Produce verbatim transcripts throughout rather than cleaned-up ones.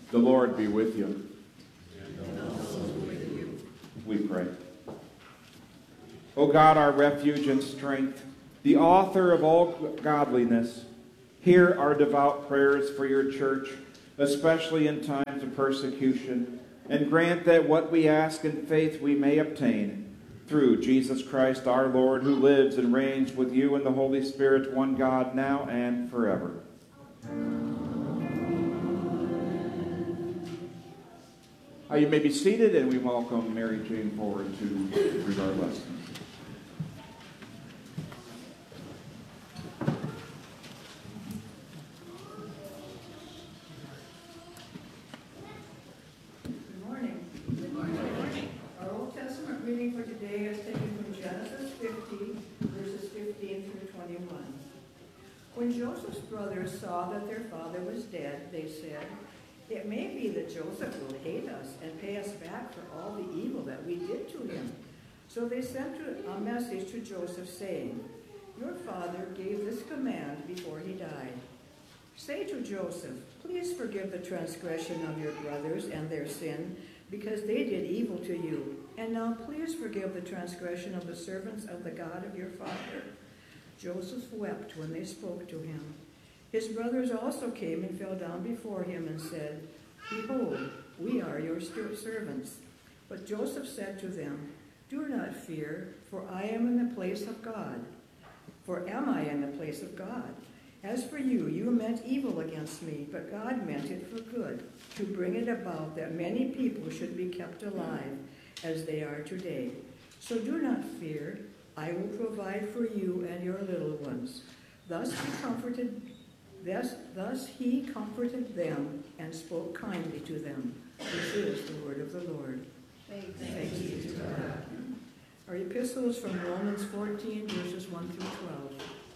The Lord be with you. And also with you. We pray. O God, our refuge and strength, the author of all godliness, hear our devout prayers for your church, especially in times of persecution, and grant that what we ask in faith we may obtain. Through Jesus Christ our Lord, who lives and reigns with you in the Holy Spirit, one God, now and forever. Uh, you may be seated, and we welcome Mary Jane forward to read our lesson. Good morning. Good morning. Our Old Testament reading for today is taken from Genesis fifty, verses fifteen through twenty-one. When Joseph's brothers saw that their father was dead, they said, "It may be that Joseph will hate us and pay us back for all the evil that we did to him." So they sent a message to Joseph saying, "Your father gave this command before he died. Say to Joseph, please forgive the transgression of your brothers and their sin, because they did evil to you. And now please forgive the transgression of the servants of the God of your father." Joseph wept when they spoke to him. His brothers also came and fell down before him and said, "Behold, we are your servants." But Joseph said to them, "Do not fear, for I am in the place of God. For am I in the place of God? As for you, you meant evil against me, but God meant it for good, to bring it about that many people should be kept alive, as they are today. So do not fear, I will provide for you and your little ones." Thus he comforted Thus, thus he comforted them and spoke kindly to them. This is the word of the Lord. Thanks, Thanks be to God. Our epistle is from Romans fourteen, verses one through twelve.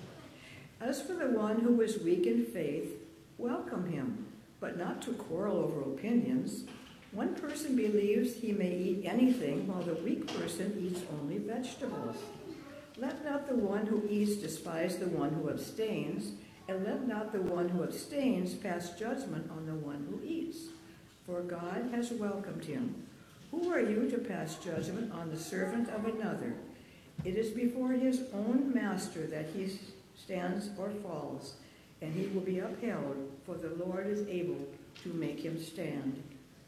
As for the one who is weak in faith, welcome him, but not to quarrel over opinions. One person believes he may eat anything, while the weak person eats only vegetables. Let not the one who eats despise the one who abstains, and let not the one who abstains pass judgment on the one who eats, for God has welcomed him. Who are you to pass judgment on the servant of another? It is before his own master that he stands or falls, and he will be upheld, for the Lord is able to make him stand.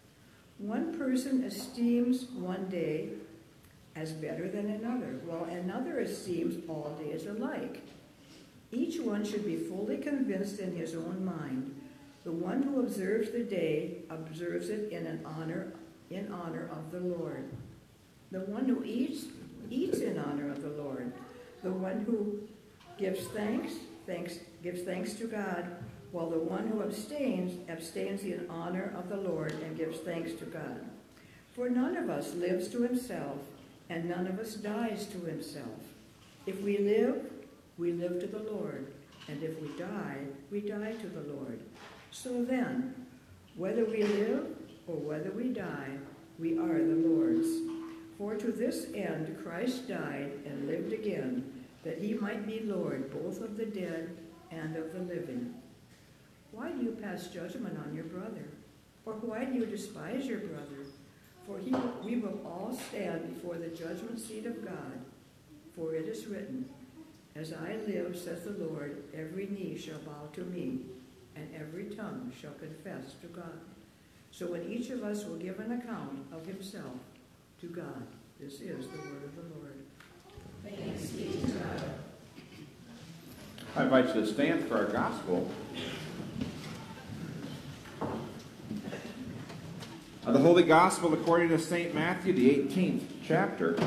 One person esteems one day as better than another, while another esteems all days alike. Each one should be fully convinced in his own mind. The one who observes the day observes it in an honor, in honor of the Lord. The one who eats, eats in honor of the Lord. The one who gives thanks, thanks gives thanks to God, while the one who abstains, abstains in honor of the Lord and gives thanks to God. For none of us lives to himself, and none of us dies to himself. If we live, we live to the Lord, and if we die, we die to the Lord. So then, whether we live or whether we die, we are the Lord's. For to this end Christ died and lived again, that he might be Lord both of the dead and of the living. Why do you pass judgment on your brother? Or why do you despise your brother? For he, we will all stand before the judgment seat of God. For it is written, "As I live, says the Lord, every knee shall bow to me, and every tongue shall confess to God." So when each of us will give an account of himself to God. This is the word of the Lord. Thanks be to God. I invite you to stand for our gospel. Uh, the Holy Gospel according to Saint Matthew, the eighteenth chapter.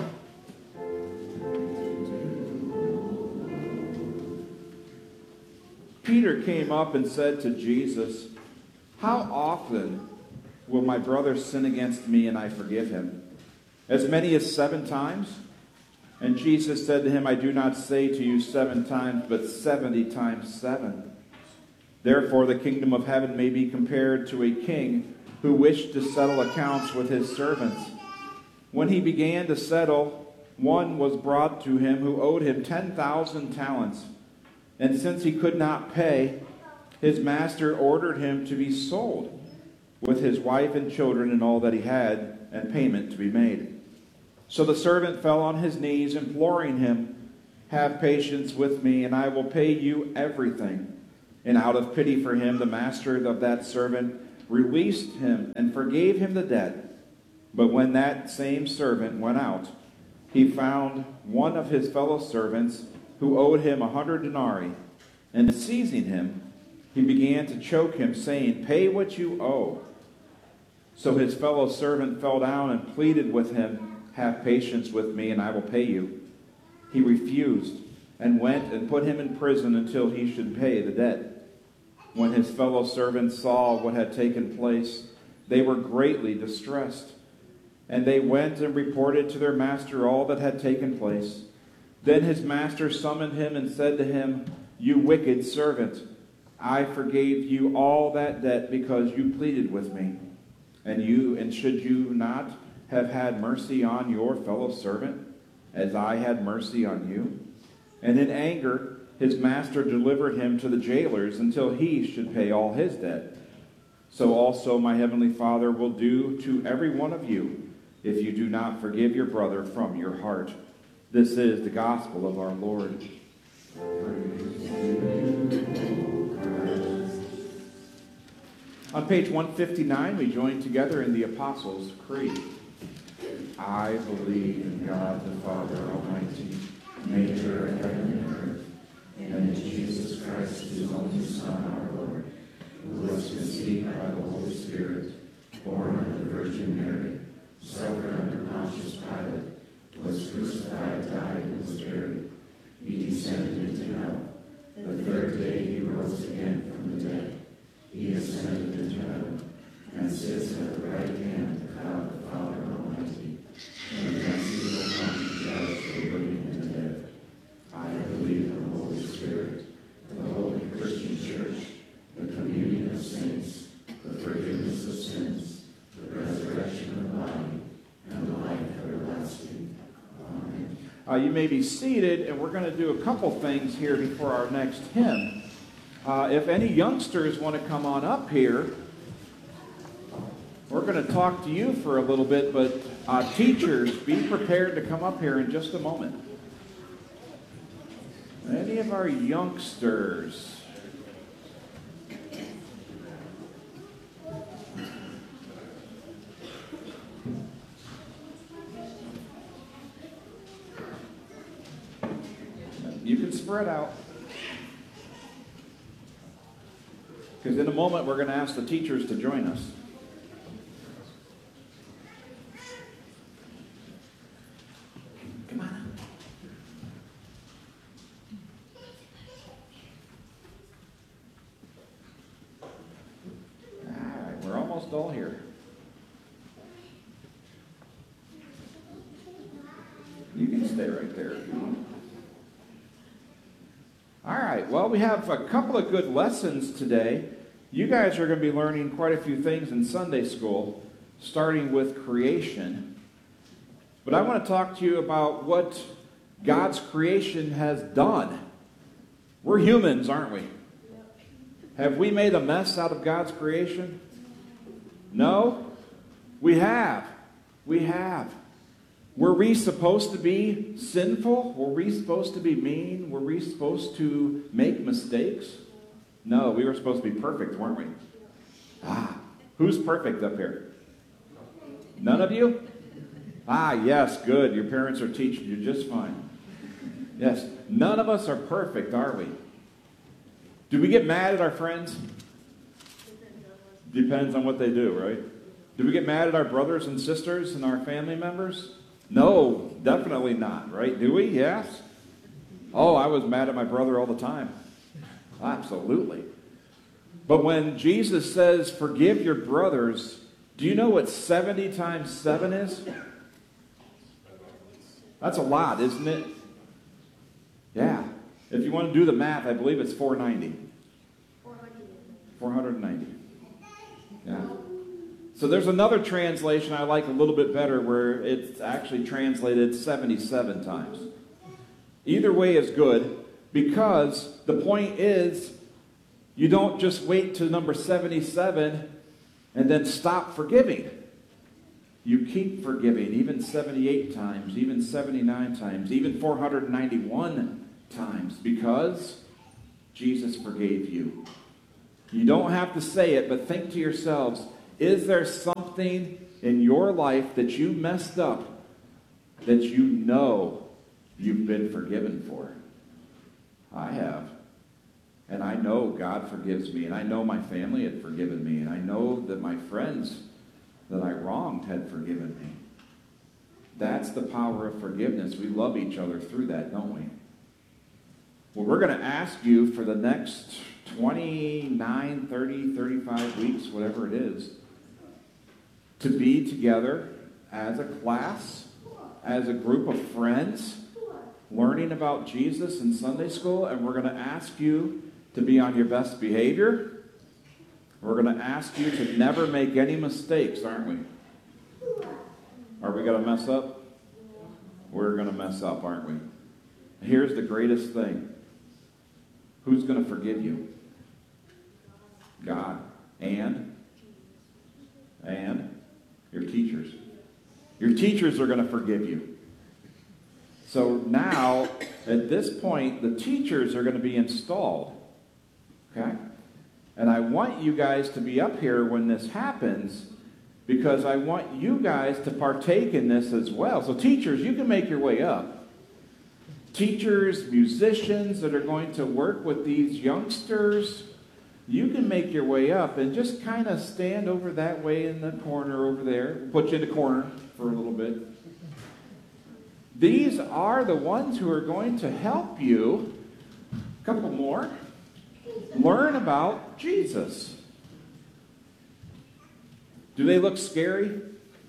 Peter came up and said to Jesus, "How often will my brother sin against me and I forgive him? As many as seven times?" And Jesus said to him, "I do not say to you seven times, but seventy times seven. Therefore the kingdom of heaven may be compared to a king who wished to settle accounts with his servants. When he began to settle, one was brought to him who owed him ten thousand talents. And since he could not pay, his master ordered him to be sold, with his wife and children and all that he had, and payment to be made. So the servant fell on his knees, imploring him, "Have patience with me, and I will pay you everything." And out of pity for him, the master of that servant released him and forgave him the debt. But when that same servant went out, he found one of his fellow servants who owed him a hundred denarii. And seizing him, he began to choke him, saying, "Pay what you owe." So his fellow servant fell down and pleaded with him, "Have patience with me, and I will pay you." He refused, and went and put him in prison until he should pay the debt. When his fellow servants saw what had taken place, they were greatly distressed. And they went and reported to their master all that had taken place. Then his master summoned him and said to him, "You wicked servant, I forgave you all that debt because you pleaded with me. And you, and should you not have had mercy on your fellow servant, as I had mercy on you?" And in anger, his master delivered him to the jailers until he should pay all his debt. So also my heavenly Father will do to every one of you, if you do not forgive your brother from your heart. This is the gospel of our Lord. On page one fifty-nine, we join together in the Apostles' Creed. I believe in God the Father Almighty, maker of heaven and earth, and in Jesus Christ, his only Son, our Lord, who was conceived by the Holy Spirit, born of the Virgin Mary, suffered under Pontius Pilate, was crucified, died, and was buried. He descended into hell. The third day he rose again from the dead. He ascended into heaven, and sits at the right hand of God the Father Almighty. And thence he will come to judge the living and the dead. I believe in the Holy Spirit, the holy Christian Church, the communion of saints, the forgiveness of sins, the resurrection of the body, and the life everlasting. Amen. Uh, you may be seated, and we're going to do a couple things here before our next hymn. Uh, if any youngsters want to come on up here, we're going to talk to you for a little bit, but uh, teachers, be prepared to come up here in just a moment. Any of our youngsters? You can spread out. Because in a moment we're going to ask the teachers to join us. Come on. All right, we're almost all here. You can stay right there if you want. All right, well, we have a couple of good lessons today. You guys are going to be learning quite a few things in Sunday school, starting with creation. But I want to talk to you about what God's creation has done. We're humans, aren't we? Have we made a mess out of God's creation? No? We have. We have. Were we supposed to be sinful? Were we supposed to be mean? Were we supposed to make mistakes? No, we were supposed to be perfect, weren't we? Ah, who's perfect up here? None of you? Ah, yes, good. Your parents are teaching you just fine. Yes, none of us are perfect, are we? Do we get mad at our friends? Depends on what they do, right? Do we get mad at our brothers and sisters and our family members? No, definitely not, right? Do we? Yes? Oh, I was mad at my brother all the time. Absolutely. But when Jesus says, forgive your brothers, do you know what seventy times seven is? That's a lot, isn't it? Yeah. If you want to do the math, I believe it's four ninety. four hundred ninety. Yeah. So there's another translation I like a little bit better where it's actually translated seventy-seven times. Either way is good because the point is you don't just wait to number seventy-seven and then stop forgiving. You keep forgiving, even seventy-eight times, even seventy-nine times, even four hundred ninety-one times, because Jesus forgave you. You don't have to say it, but think to yourselves, is there something in your life that you messed up that you know you've been forgiven for? I have. And I know God forgives me, and I know my family had forgiven me, and I know that my friends that I wronged had forgiven me. That's the power of forgiveness. We love each other through that, don't we? Well, we're going to ask you for the next twenty-nine, thirty, thirty-five weeks, whatever it is, to be together as a class, as a group of friends, learning about Jesus in Sunday school, and we're going to ask you to be on your best behavior. We're going to ask you to never make any mistakes, aren't we? Are we going to mess up? We're going to mess up, aren't we? Here's the greatest thing. Who's going to forgive you? God. And? And? Your teachers. Your teachers are going to forgive you. So now, at this point, the teachers are going to be installed. Okay? And I want you guys to be up here when this happens, because I want you guys to partake in this as well. So teachers, you can make your way up. Teachers, musicians that are going to work with these youngsters, you can make your way up and just kind of stand over that way in the corner over there. Put you in the corner for a little bit. These are the ones who are going to help you. A couple more. Learn about Jesus. Do they look scary?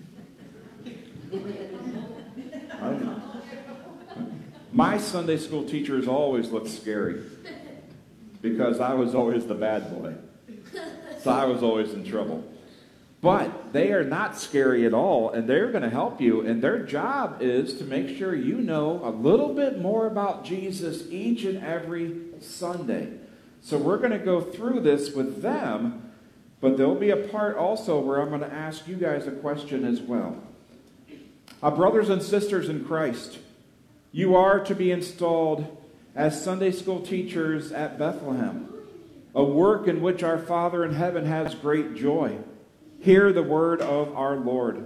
My Sunday school teachers always looked scary because I was always the bad boy. So I was always in trouble. But they are not scary at all, and they're going to help you, and their job is to make sure you know a little bit more about Jesus each and every Sunday. So we're going to go through this with them, but there'll be a part also where I'm going to ask you guys a question as well. Uh, brothers and sisters in Christ, you are to be installed as Sunday school teachers at Bethlehem, a work in which our Father in heaven has great joy. Hear the word of our Lord.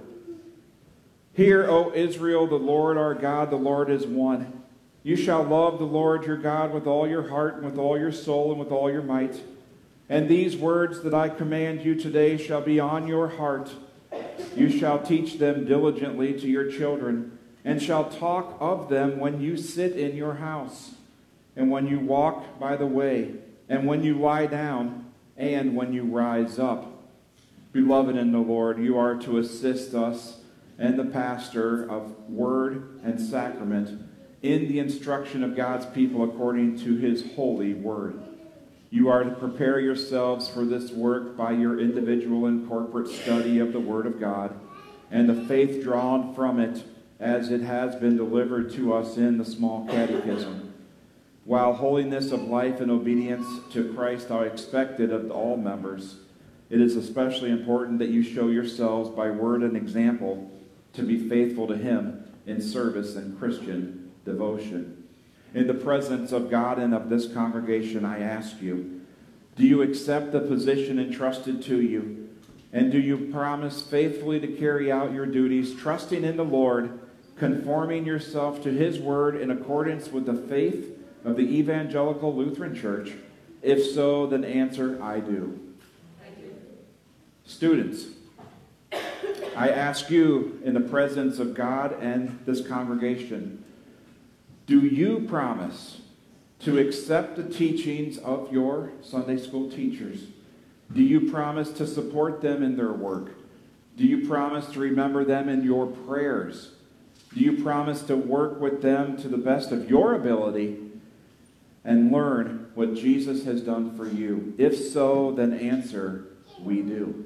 Hear, O Israel, the Lord our God, the Lord is one. You shall love the Lord your God with all your heart and with all your soul and with all your might. And these words that I command you today shall be on your heart. You shall teach them diligently to your children, and shall talk of them when you sit in your house, and when you walk by the way, and when you lie down, and when you rise up. Beloved in the Lord, you are to assist us and the pastor of word and sacrament in the instruction of God's people according to his holy word. You are to prepare yourselves for this work by your individual and corporate study of the word of God and the faith drawn from it as it has been delivered to us in the small catechism. While holiness of life and obedience to Christ are expected of all members, it is especially important that you show yourselves by word and example to be faithful to him in service and Christian devotion. In the presence of God and of this congregation, I ask you, do you accept the position entrusted to you? And do you promise faithfully to carry out your duties, trusting in the Lord, conforming yourself to his word in accordance with the faith of the Evangelical Lutheran Church? If so, then answer, I do. Students, I ask you in the presence of God and this congregation, do you promise to accept the teachings of your Sunday school teachers? Do you promise to support them in their work? Do you promise to remember them in your prayers? Do you promise to work with them to the best of your ability and learn what Jesus has done for you? If so, then answer, we do.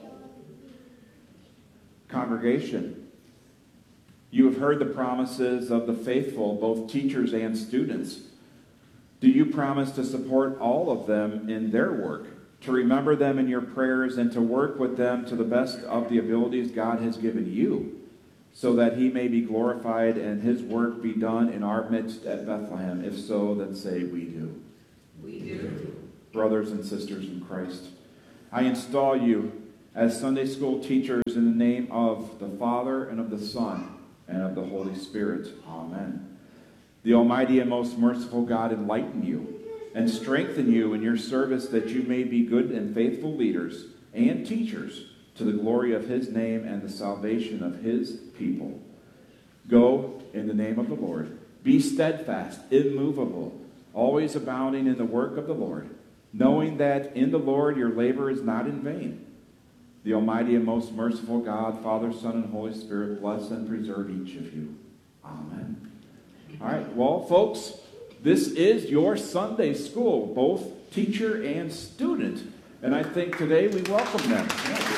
Congregation, you have heard the promises of the faithful, both teachers and students. Do you promise to support all of them in their work? to remember them in your prayers, and to work with them to the best of the abilities God has given you, so that he may be glorified and his work be done in our midst at Bethlehem? If so, then say, we do. We do. Brothers and sisters in Christ, I install you as Sunday school teachers in the name of the Father, and of the Son, and of the Holy Spirit. Amen. The Almighty and most merciful God enlighten you and strengthen you in your service, that you may be good and faithful leaders and teachers to the glory of his name and the salvation of his people. Go in the name of the Lord. Be steadfast, immovable, always abounding in the work of the Lord, knowing that in the Lord your labor is not in vain. The Almighty and most merciful God, Father, Son, and Holy Spirit, bless and preserve each of you. Amen. All right, well, folks, this is your Sunday school, both teacher and student. And I think today we welcome them.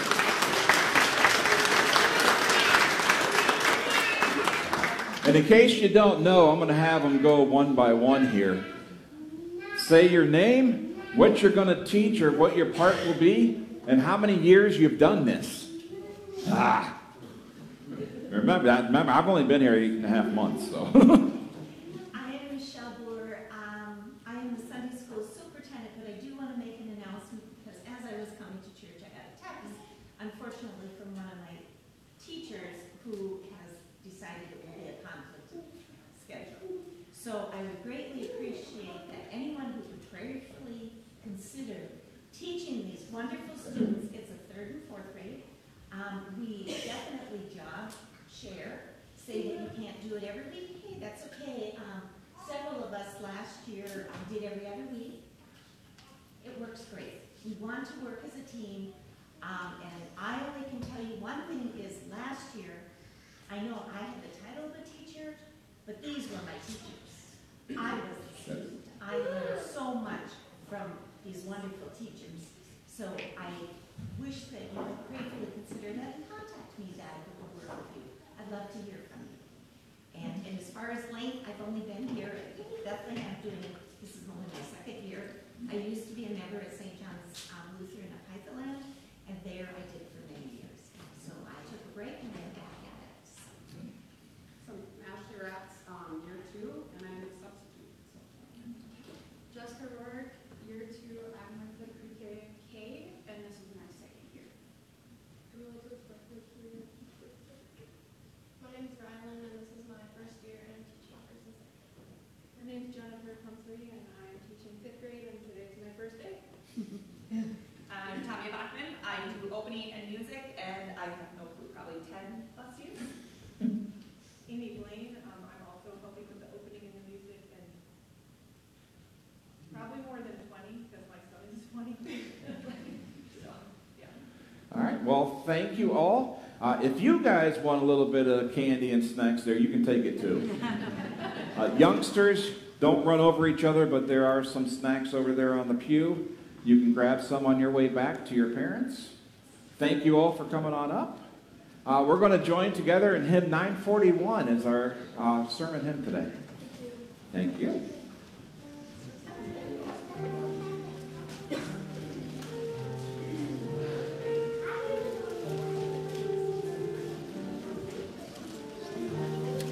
And in case you don't know, I'm going to have them go one by one here. Say your name, what you're going to teach or what your part will be, and how many years you've done this. Ah. Remember, that, remember I've only been here eight and a half months, so. I am Michelle Boer. Um, I am the Sunday school superintendent, but I do want to make an announcement because as I was coming to church, I got a text, unfortunately, from one of my teachers who has decided it will be a conflict of schedule. So I would greatly appreciate that anyone who would prayerfully consider teaching these wonderful students, it's a third and fourth grade. Um, we definitely job share, say that you can't do it every week. Hey, that's okay. Um, several of us last year um, did every other week. It works great. We want to work as a team, um, and I only can tell you one thing is last year, I know I had the title of a teacher, but these were my teachers. I was a student. I learned so much from these wonderful teachers. So I wish that you would gratefully consider that and contact me, Dad, if it will work with you. I'd love to hear from you. And, and as far as length, I've only been here at Bethlehem doing it. This is only my second year. I used to be a member at Saint John's um, Lutheran of Hythaland, and there I did for many years. So I took a break and then back at it. So. So I'm Ashley Ratz, um, year two, and I'm a substitute. Jessica Rourke, year two, I'm with the pre-K, K, and this is my second year. My name is Rylan, and this is my first year, and I'm teaching first and second. My name is Jennifer Humphrey, and I'm teaching fifth grade, and today's my first day. I'm Tamia Bachman. I do opening and music, and I have no clue, probably ten plus years. Amy Blaine, um, I'm also helping with the opening and the music, and probably more than twenty, because my son is twenty. So, yeah. All right, well, thank you all. Uh, if you guys want a little bit of candy and snacks there, you can take it too. Uh, youngsters, don't run over each other, but there are some snacks over there on the pew. You can grab some on your way back to your parents. Thank you all for coming on up. Uh, we're going to join together in hymn nine forty-one as our uh, sermon hymn today. Thank you.